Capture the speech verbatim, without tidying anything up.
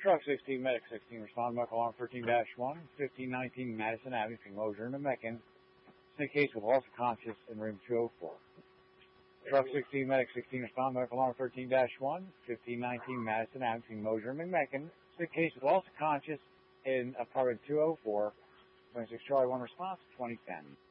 Truck sixteen, Medic sixteen, respond to alarm thirteen dash one, fifteen nineteen Madison Avenue, King Loser, Macon. In case with loss of conscious in room two oh four. Truck sixteen, Medic sixteen, respond to alarm thirteen dash one, fifteen nineteen Madison Avenue, King Loser, Macon. In case with loss of conscious in apartment two oh four. twenty-six Charlie one response, twenty ten.